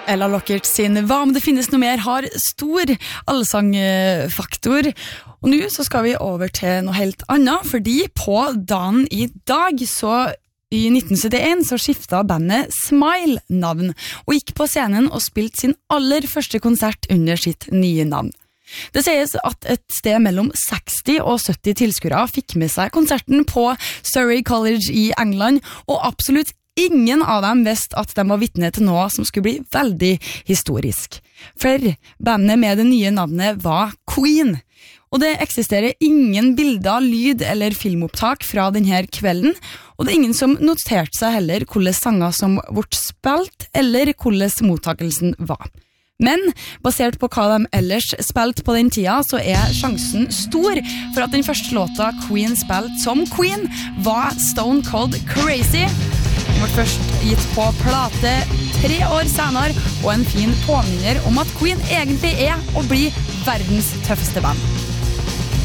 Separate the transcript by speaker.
Speaker 1: Ella Lockert sin Hva om det finnes noe mer har stor allsangfaktor. Og nå så skal vi over til noe helt annet, fordi på dagen i dag så i 1971 så skiftet bandet Smile navn, og gikk på scenen og spilte sin aller første konsert under sitt nye navn. Det sies at et sted mellom 60 og 70 tilskuere fikk med seg konserten på Surrey College i England, og absolutt ingen av dem visste at de var vitne til noe som skulle bli veldig historisk. For bandet med det nye navnet var Queen. Og det eksisterer ingen bilder, lyd eller filmopptak fra denne kvelden, og det er ingen som noterte seg heller hvordan sanger som ble spilt, eller hvordan mottakelsen var. Men basert på hva de ellers spilte på den tida, så er sjansen stor for at den første låta Queen spilte som Queen var Stone Cold Crazy. Den ble først gitt på plate 3 år senere, og en fin påminner om at Queen egentlig er å bli verdens tøffeste band.